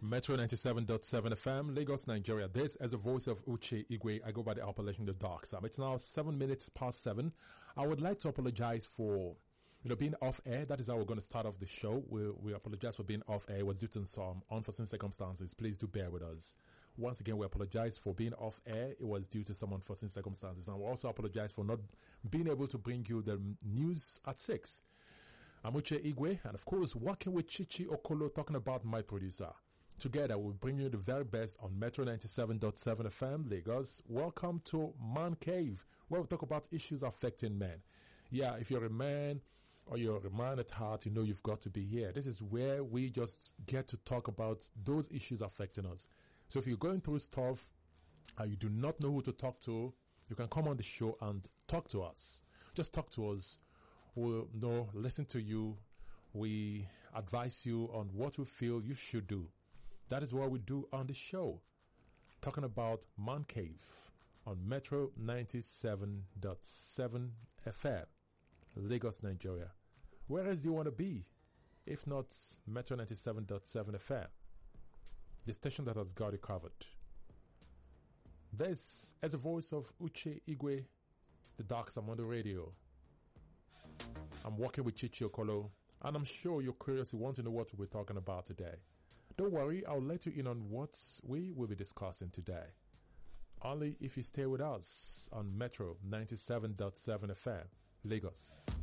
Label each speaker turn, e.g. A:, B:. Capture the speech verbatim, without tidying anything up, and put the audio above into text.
A: Metro ninety-seven point seven F M, Lagos, Nigeria. This is the voice of Uche Igwe. I go by the appellation The Dark Sam. It's now seven minutes past seven. I would like to apologize for, you know, being off air. That is how we're going to start off the show. We, we apologize for being off air. It was due to some unforeseen circumstances. Please do bear with us. Once again, we apologize for being off air. It was due to some unforeseen circumstances. And we also apologize for not being able to bring you the news at six. I'm Uche Igwe, and of course, working with Chichi Okolo, talking about my producer. Together, we'll bring you the very best on Metro ninety-seven point seven F M, Lagos. Welcome to Man Cave, where we talk about issues affecting men. Yeah, if you're a man or you're a man at heart, you know you've got to be here. This is where we just get to talk about those issues affecting us. So if you're going through stuff and you do not know who to talk to, you can come on the show and talk to us. Just talk to us. We'll know, listen to you. We advise you on what we feel you should do. That is what we do on the show. Talking about Man Cave on Metro ninety-seven point seven F M, Lagos, Nigeria. Where else do you want to be? If not Metro ninety-seven point seven F M, the station that has got it covered. This is the voice of Uche Igwe, the Dark Sam on the radio. I'm working with Chichi Okolo, and I'm sure you're curious, you want to know what we're talking about today. Don't worry, I'll let you in on what we will be discussing today. Only if you stay with us on Metro ninety-seven point seven F M, Lagos.